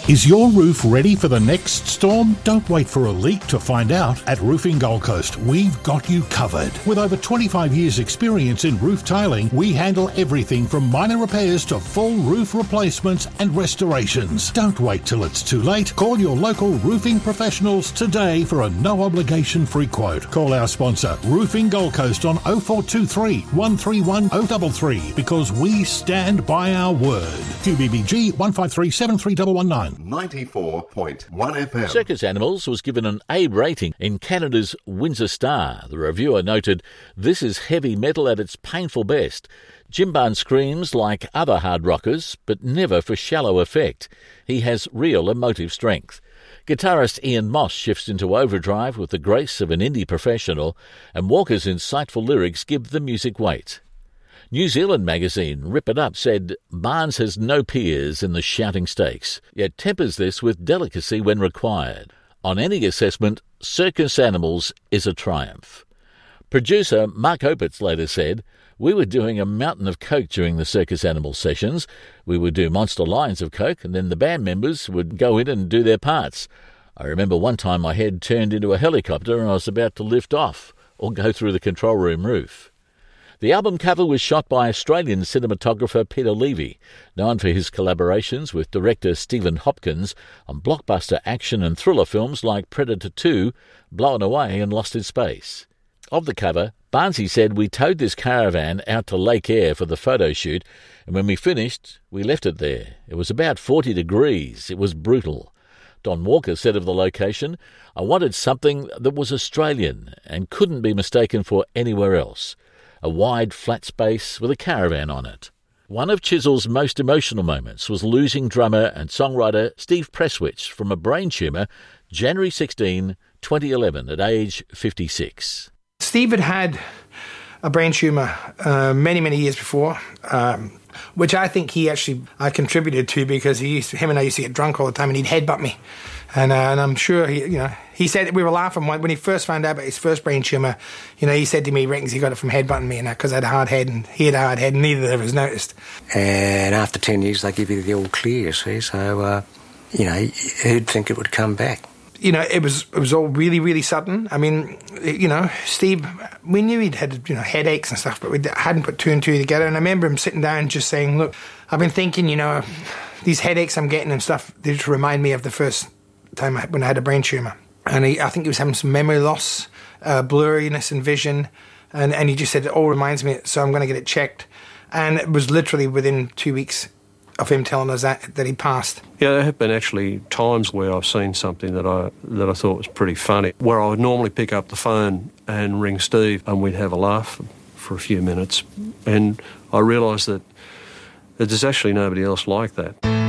Is your roof ready for the next storm? Don't wait for a leak to find out. At Roofing Gold Coast, we've got you covered. With over 25 years' experience in roof tiling, we handle everything from minor repairs to full roof replacements and restorations. Don't wait till it's too late. Call your local roofing professionals today for a no-obligation free quote. Call our sponsor, Roofing Gold Coast, on 0423 131 033 because we stand by our word. QBBG 153 73119. 94.1 FM. Circus Animals was given an A rating in Canada's Windsor Star. The reviewer noted, "This is heavy metal at its painful best. Jim Barn screams like other hard rockers, but never for shallow effect. He has real emotive strength." Guitarist Ian Moss shifts into overdrive with the grace of an indie professional, and Walker's insightful lyrics give the music weight. New Zealand magazine Rip It Up said, "Barnes has no peers in the shouting stakes, yet tempers this with delicacy when required. On any assessment, Circus Animals is a triumph." Producer Mark Opitz later said, "We were doing a mountain of coke during the Circus Animals sessions. We would do monster lines of coke, and then the band members would go in and do their parts. I remember one time my head turned into a helicopter and I was about to lift off or go through the control room roof." The album cover was shot by Australian cinematographer Peter Levy, known for his collaborations with director Stephen Hopkins on blockbuster action and thriller films like Predator 2, Blown Away and Lost in Space. Of the cover, Barnsey said, "We towed this caravan out to Lake Eyre for the photo shoot, and when we finished, we left it there. It was about 40 degrees. It was brutal." Don Walker said of the location, "I wanted something that was Australian and couldn't be mistaken for anywhere else. A wide, flat space with a caravan on it." One of Chisel's most emotional moments was losing drummer and songwriter Steve Presswich from a brain tumour January 16, 2011, at age 56. Steve had a brain tumour many years before, which I think I contributed to because him and I used to get drunk all the time and he'd headbutt me. And I'm sure he said, we were laughing when he first found out about his first brain tumour. He said to me, he reckons he got it from headbutting me, and because I had a hard head and he had a hard head, and neither of us noticed. And after 10 years, they give you the all clear, see. So, who'd think it would come back? It was all really sudden. I mean, Steve, we knew he'd had headaches and stuff, but we hadn't put two and two together. And I remember him sitting down just saying, "Look, I've been thinking, these headaches I'm getting and stuff, they just remind me of the first time when I had a brain tumour." And I think he was having some memory loss, blurriness in vision, and he just said, "It all reminds me, so I'm going to get it checked." And it was literally within 2 weeks of him telling us that he passed. Yeah, there have been actually times where I've seen something that I thought was pretty funny, where I would normally pick up the phone and ring Steve and we'd have a laugh for a few minutes, and I realised that there's actually nobody else like that.